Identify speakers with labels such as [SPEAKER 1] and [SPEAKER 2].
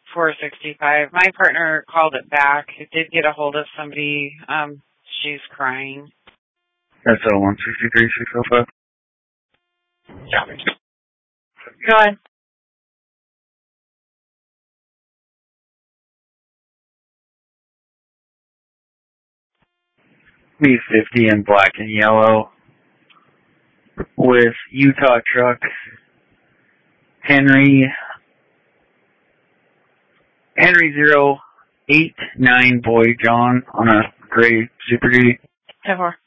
[SPEAKER 1] 465. My partner called it back. It did get a hold of somebody. She's crying.
[SPEAKER 2] That's 163-605.
[SPEAKER 1] Yeah. Go ahead.
[SPEAKER 2] B50 in black and yellow with Utah truck. Henry 089 Boy John on a gray Super Duty.
[SPEAKER 1] 10-4.